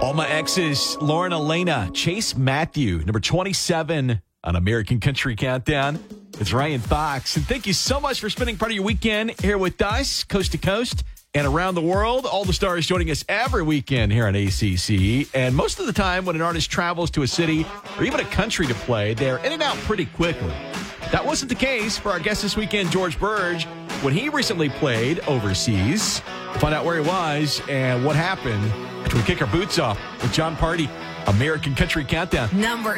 All My Exes, Lauren Elena, Chase Matthew, number 27 on American Country Countdown. It's Ryan Fox. And thank you so much for spending part of your weekend here with us, coast to coast and around the world. All the stars joining us every weekend here on ACC. And most of the time when an artist travels to a city or even a country to play, they're in and out pretty quickly. That wasn't the case for our guest this weekend, George Burge, when he recently played overseas. We'll find out where he was and what happened after we kick our boots off with Jon Pardi, American Country Countdown. Number